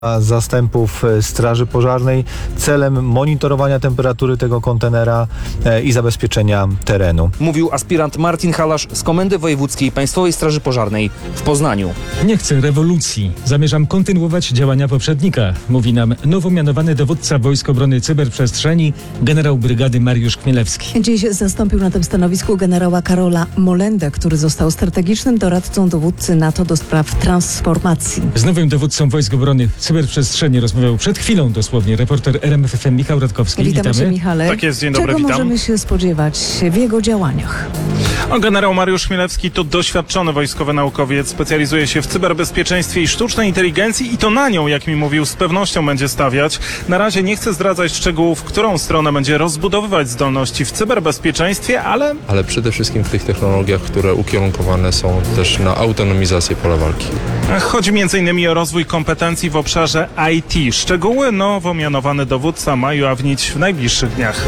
zastępów Straży Pożarnej celem monitorowania temperatury tego kontenera i zabezpieczenia terenu. Mówił aspirant Martin Halasz z Komendy Wojewódzkiej Państwowej Straży Pożarnej w Poznaniu. Nie chcę rewolucji. Zamierzam kontynuować działania poprzednika, mówi nam nowo mianowany dowódca Wojsk Obrony Cyberprzestrzeni, generał brygady Mariusz Chmielewski. Dziś zastąpił na tym stanowisku generała Karola Molendę, który został strategicznym doradcą dowódcy NATO do spraw transformacji. Z nowym dowódcą Wojsk Obrony Cyberprzestrzeni rozmawiał przed chwilą dosłownie reporter RMF FM Michał Radkowski. Witamy Cię, Michale. Tak jest, dzień dobry, Czego witam. możemy się spodziewać w jego działaniach? Generał Mariusz Chmielewski to doświadczony wojskowy naukowiec, specjalizuje się w cyberbezpieczeństwie i sztucznej inteligencji i to na nią, jak mi mówił, z pewnością będzie stawiać. Na razie nie chcę zdradzać szczegółów, w którą stronę będzie rozbudowywać zdolności w cyberbezpieczeństwie, ale przede wszystkim w tych technologiach, które ukierunkowane są też na autonomizację pola walki. chodzi m.in. o rozwój kompetencji w obszarze IT. Szczegóły nowo mianowany dowódca ma ujawnić w najbliższych dniach.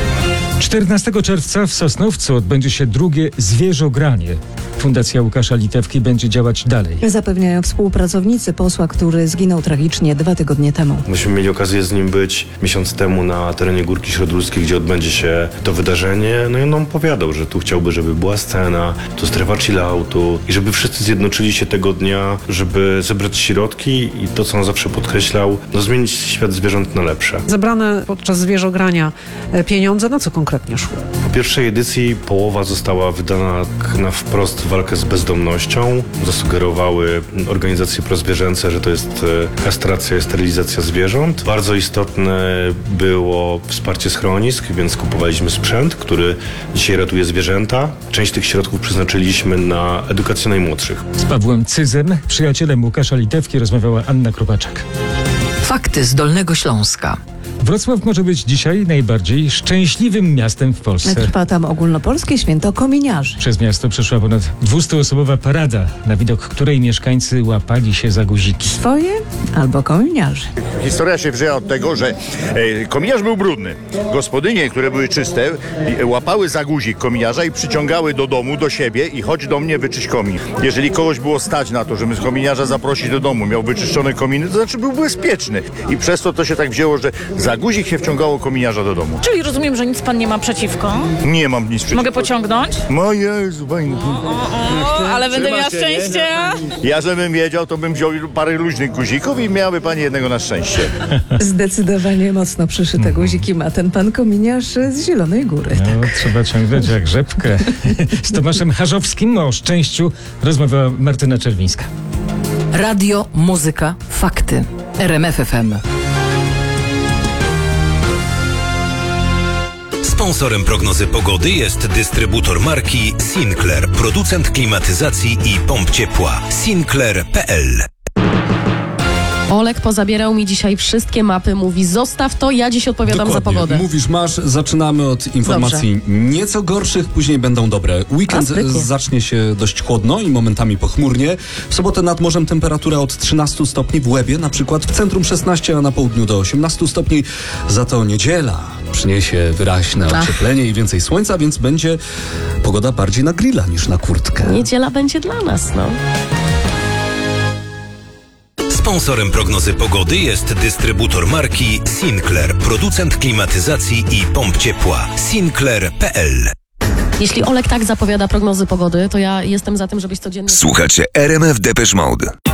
14 czerwca w Sosnowcu odbędzie się drugie zwierzogranie. Fundacja Łukasza Litewki będzie działać dalej. Zapewniają współpracownicy posła, który zginął tragicznie 2 tygodnie temu. Myśmy mieli okazję z nim być miesiąc temu na terenie Górki Śródludzkiej, gdzie odbędzie się to wydarzenie. No i on nam opowiadał, że tu chciałby, żeby była scena, tu strefa chilloutu i żeby wszyscy zjednoczyli się tego dnia, żeby zebrać środki i to, co on zawsze podkreślał, zmienić świat zwierząt na lepsze. Zebrane podczas zwierzogrania pieniądze, na co konkretnie szło? Po pierwszej edycji połowa została wydana na wprost walkę z bezdomnością. Zasugerowały organizacje prozwierzęce, że to jest kastracja i sterylizacja zwierząt. Bardzo istotne było wsparcie schronisk, więc kupowaliśmy sprzęt, który dzisiaj ratuje zwierzęta. Część tych środków przeznaczyliśmy na edukację najmłodszych. Z Pawłem Cyzem, przyjacielem Łukasza Litewki, rozmawiała Anna Kropaczak. Fakty z Dolnego Śląska. Wrocław może być dzisiaj najbardziej szczęśliwym miastem w Polsce. Trwa tam ogólnopolskie święto kominiarzy. Przez miasto przeszła ponad 200-osobowa parada, na widok której mieszkańcy łapali się za guziki. Swoje albo kominiarzy. Historia się wzięła od tego, że kominiarz był brudny. Gospodynie, które były czyste, łapały za guzik kominiarza i przyciągały do domu, do siebie i chodź do mnie, wyczyść komin. Jeżeli kogoś było stać na to, żeby kominiarza zaprosić do domu, miał wyczyszczone kominy, to znaczy był bezpieczny. I przez to się tak wzięło, że za guzik się wciągało kominiarza do domu. Czyli rozumiem, że nic pan nie ma przeciwko? Nie mam nic przeciwko. Mogę pociągnąć? No Jezu, ale będę miała szczęście. Ja żebym wiedział, to bym wziął parę luźnych guzików i miałaby pani jednego na szczęście. Zdecydowanie mocno przyszyte guziki ma ten pan kominiarz z Zielonej Góry. No, tak. Trzeba ciągnąć jak rzepkę. Z Tomaszem Harzowskim o szczęściu rozmawiała Martyna Czerwińska. Radio, muzyka, fakty. RMF FM. Sponsorem prognozy pogody jest dystrybutor marki Sinclair, producent klimatyzacji i pomp ciepła. Sinclair.pl. Olek pozabierał mi dzisiaj wszystkie mapy, mówi zostaw to, ja dziś odpowiadam za pogodę. Mówisz, masz, zaczynamy od informacji nieco gorszych, później będą dobre. Weekend zacznie się dość chłodno i momentami pochmurnie. W sobotę nad morzem temperatura od 13 stopni w Łebie, na przykład w centrum 16, a na południu do 18 stopni. Za to niedziela przyniesie wyraźne ocieplenie i więcej słońca, więc będzie pogoda bardziej na grilla niż na kurtkę. Niedziela będzie dla nas, no. Sponsorem prognozy pogody jest dystrybutor marki Sinclair, producent klimatyzacji i pomp ciepła. Sinclair.pl. Jeśli Olek tak zapowiada prognozy pogody, to ja jestem za tym, żebyś codziennie... Słuchacie RMF Depeche Mode.